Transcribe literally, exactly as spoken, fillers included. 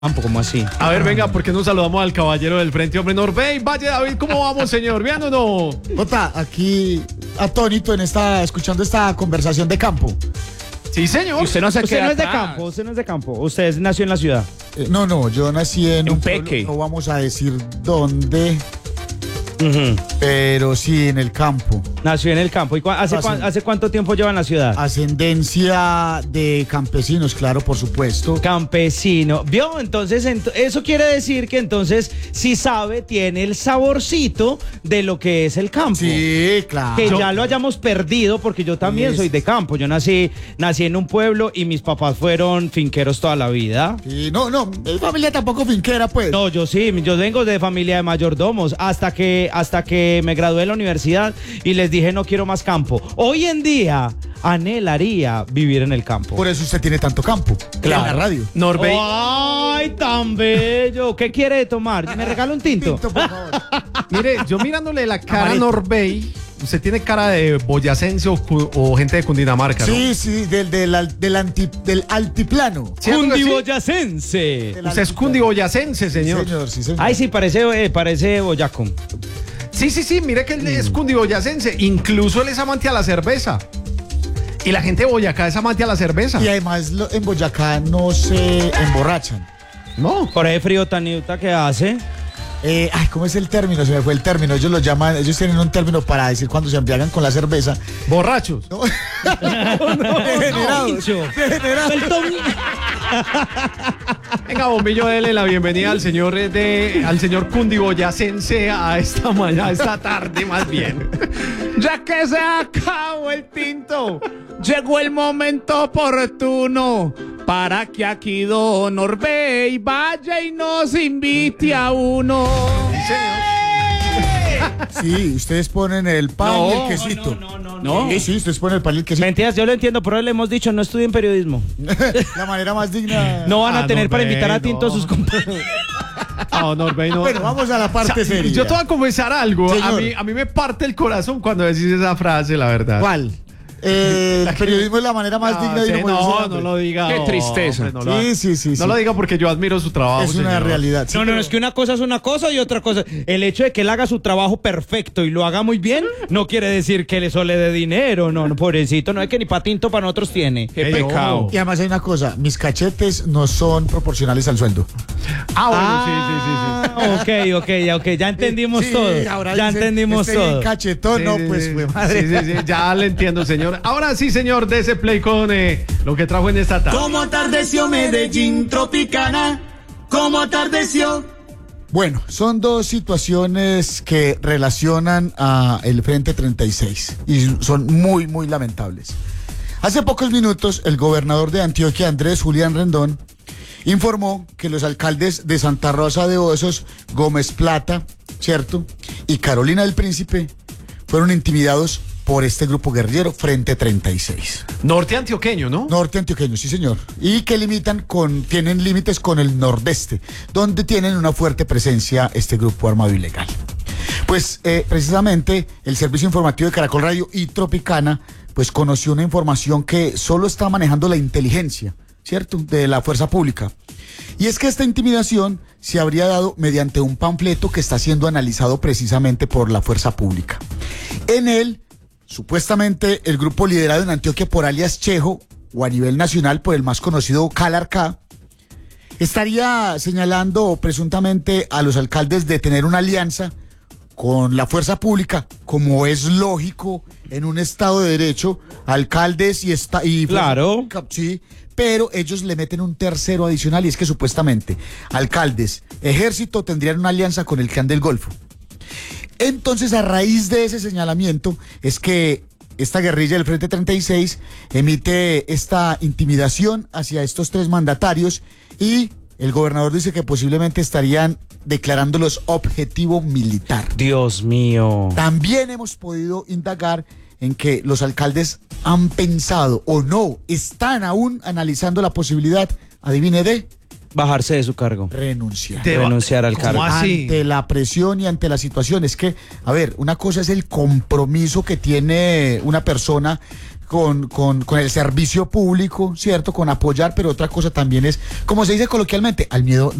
Campo, ¿cómo así? A ver, venga, ¿por qué no saludamos al caballero del frente, hombre? Norbey, vaya David, ¿cómo vamos, señor? ¿Bien o no? Jota, aquí atónito en esta, escuchando esta conversación de campo. Sí, señor. Usted no, se Usted queda no es de atrás. campo, usted no es de campo. Usted nació en la ciudad. Eh, no, no, yo nací en En un Peque. pueblo, no vamos a decir dónde, Ujú. pero sí en el campo. Nació en el campo. ¿Y cua- hace, Hace- cua- hace cuánto tiempo lleva en la ciudad? Ascendencia de campesinos, claro, por supuesto. Campesino. ¿Vio? Entonces, ent- eso quiere decir que entonces, si sabe, tiene el saborcito de lo que es el campo. Sí, claro. Que ya lo hayamos perdido, porque yo también Sí, soy sí. de campo. Yo nací, nací en un pueblo y mis papás fueron finqueros toda la vida. Sí, no, no, es familia tampoco finquera, pues. No, yo sí, yo vengo de familia de mayordomos hasta que, hasta que me gradué de la universidad y les dije no quiero más campo. Hoy en día anhelaría vivir en el campo. Por eso usted tiene tanto campo. Claro. En la radio. Norbey. ¡Ay, tan bello! ¿Qué quiere tomar? ¿Me regala un tinto? Tinto, por favor. Mire, yo mirándole la cara a Amaretto. Norbey, usted tiene cara de boyacense o, cu- o gente de Cundinamarca, ¿no? Sí, sí, del, del, al- del, anti- del altiplano. ¿Cierto que sí? Cundiboyacense. Del Usted es altiplano. cundiboyacense, Sí, señor. señor, sí, señor. Ay, sí, parece, eh, parece boyaco. Sí, sí, sí, mire que él es cundiboyacense. Incluso él es amante a la cerveza. Y la gente de Boyacá es amante a la cerveza. Y además lo- en Boyacá no se emborrachan. No. Por ese frío tan iuta que hace. Eh, ay, ¿cómo es el término? Se me fue el término. Ellos lo llaman, ellos tienen un término para decir cuando se embriagan con la cerveza. Borrachos. ¿No? Degenerados. Pincho. Degenerados. El tom- Venga, Bombillo, dele la bienvenida al señor eh, de, al señor cundiboyacense a esta mañana, a esta tarde más bien. Ya que se acabó el tinto, llegó el momento oportuno para que aquí Don Norbey vaya y nos invite a uno. Sí, ustedes ponen el pan y el quesito. No, no, no, No. Sí, sí, ustedes ponen el pan y el quesito. Mentiras, yo lo entiendo, pero le hemos dicho, no estudien periodismo. La manera más digna. No van a Ah, tener para Norbey, invitar a Tinto no. a sus compañeros. No, Norbey, no. Bueno, vamos a la parte O sea, seria. yo te voy a confesar algo. A Señor. mí, a mí me parte el corazón cuando decís esa frase, la verdad. ¿Cuál? Eh, el periodismo es la manera más Ah, digna sí, de ir a morirse de no, hambre. no lo diga. Qué no, tristeza. hombre, no lo- Sí, sí, sí. No sí. lo diga porque yo admiro su trabajo. Es una señor. realidad. sí, No, no, pero- es que una cosa es una cosa y otra cosa. El hecho de que él haga su trabajo perfecto y lo haga muy bien, no quiere decir que eso le dé dinero. No, no, pobrecito, no es que ni para Tinto para nosotros tiene. Qué Ey, pecado. Y además hay una cosa, mis cachetes no son proporcionales al sueldo. Ah, bueno, sí, sí, sí, sí. Ah, ok, ok, ya, ok, ya entendimos Sí, todo. ahora Ya dicen, entendimos "Este bien todo. cachetón, Sí, no, sí, pues, sí. fue madre. Sí, sí, sí, ya le entiendo, señor. Ahora sí, señor, de ese play con eh, lo que trajo en esta tarde. Como atardeció Medellín Tropicana, como atardeció. Bueno, son dos situaciones que relacionan a el Frente treinta y seis y son muy, muy lamentables. Hace pocos minutos, el gobernador de Antioquia, Andrés Julián Rendón, informó que los alcaldes de Santa Rosa de Osos, Gómez Plata, ¿cierto? Y Carolina del Príncipe fueron intimidados por este grupo guerrillero Frente treinta y seis. Norte antioqueño, ¿no? Norte antioqueño, sí señor. Y que limitan con, tienen límites con el nordeste, donde tienen una fuerte presencia este grupo armado ilegal. Pues eh, precisamente el servicio informativo de Caracol Radio y Tropicana, pues conoció una información que solo está manejando la inteligencia, ¿cierto? De la fuerza pública. Y es que esta intimidación se habría dado mediante un panfleto que está siendo analizado precisamente por la fuerza pública. En él, supuestamente el grupo liderado en Antioquia por alias Chejo, o a nivel nacional por el más conocido Calarcá, estaría señalando presuntamente a los alcaldes de tener una alianza con la fuerza pública, como es lógico en un Estado de Derecho, alcaldes y, esta, y fuerza Claro. pública, sí, pero ellos le meten un tercero adicional y es que supuestamente alcaldes, ejército tendrían una alianza con el Clan del Golfo. Entonces, a raíz de ese señalamiento, es que esta guerrilla del Frente treinta y seis emite esta intimidación hacia estos tres mandatarios y el gobernador dice que posiblemente estarían declarándolos objetivo militar. Dios mío. También hemos podido indagar en que los alcaldes han pensado o no, están aún analizando la posibilidad, adivine, de Bajarse de su cargo. renunciar. Te- Renunciar al ¿Cómo cargo. así? Ante la presión y ante la situación. Es que, a ver, una cosa es el compromiso que tiene una persona con, con, con el servicio público, ¿cierto? Con apoyar, pero otra cosa también es, como se dice coloquialmente, al miedo